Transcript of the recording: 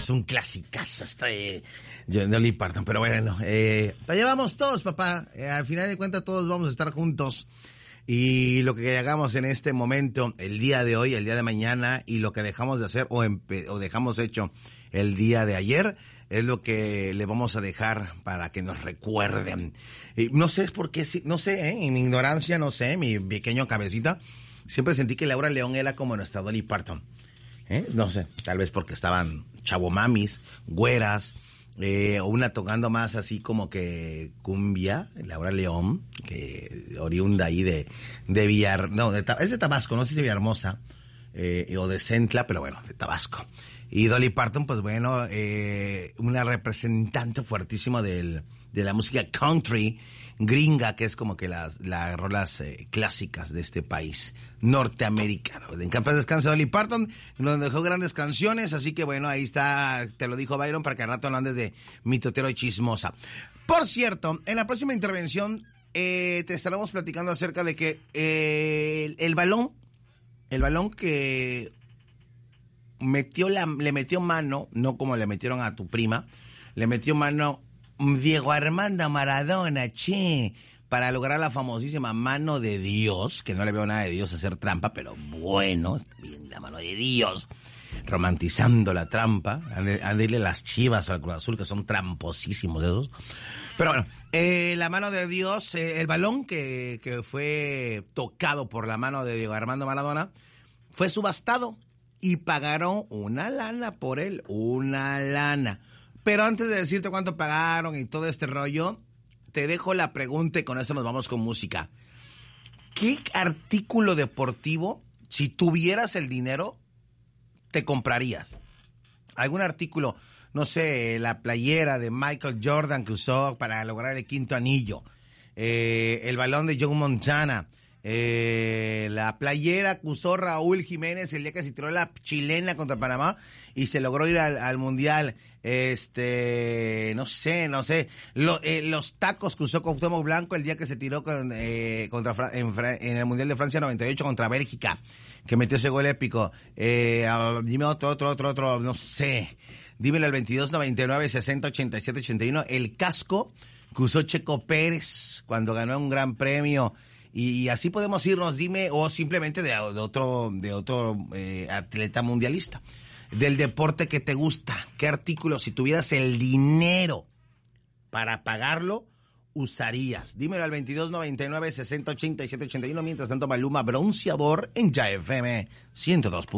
es un clasicazo de Dolly Parton, pero bueno, allá vamos todos, papá. Al final de cuentas todos vamos a estar juntos. Y lo que hagamos en este momento, el día de hoy, el día de mañana, y lo que dejamos de hacer o dejamos hecho el día de ayer, es lo que le vamos a dejar para que nos recuerden. No sé por qué, no sé, en mi ignorancia, no sé, mi pequeño cabecita, siempre sentí que Laura León era como nuestra Dolly Parton. No sé, tal vez porque estaban chavomamis, güeras, o una tocando más así como que cumbia, Laura León, que oriunda ahí de es de Tabasco, no sé si de Villahermosa, o de Centla, pero bueno, de Tabasco. Y Dolly Parton, pues bueno, una representante fuertísima de la música country gringa, que es como que las rolas clásicas de este país norteamericano. En paz descanse Dolly Parton, nos dejó grandes canciones, así que bueno, ahí está, te lo dijo Byron, para que al rato no andes de mitotero y chismosa. Por cierto, en la próxima intervención te estaremos platicando acerca de que el balón que le metió mano, no como le metieron a tu prima, le metió mano Diego Armando Maradona, para lograr la famosísima mano de Dios, que no le veo nada de Dios hacer trampa, pero bueno, está bien la mano de Dios, romantizando la trampa, a darle las Chivas al Cruz Azul, que son tramposísimos esos. Pero bueno, la mano de Dios, el balón que fue tocado por la mano de Diego Armando Maradona, fue subastado y pagaron una lana por él, una lana. Pero antes de decirte cuánto pagaron y todo este rollo, te dejo la pregunta y con esto nos vamos con música. ¿Qué artículo deportivo, si tuvieras el dinero, te comprarías? ¿Algún artículo? No sé, la playera de Michael Jordan que usó para lograr el 5º anillo. El balón de Joe Montana. La playera que usó Raúl Jiménez el día que se tiró la chilena contra Panamá y se logró ir al mundial. No sé, los tacos que usó Cuauhtémoc Blanco el día que se tiró en el mundial de Francia 98 contra Bélgica, que metió ese gol épico. Dime otro, no sé. Dímelo al 22 99 60 87 81. El casco que usó Checo Pérez cuando ganó un gran premio. Y así podemos irnos, dime, o simplemente de otro atleta mundialista. Del deporte que te gusta, ¿qué artículo, si tuvieras el dinero para pagarlo, usarías? Dímelo al 22 99 60 87 81. Mientras tanto, Maluma, bronceador en Ya FM 102.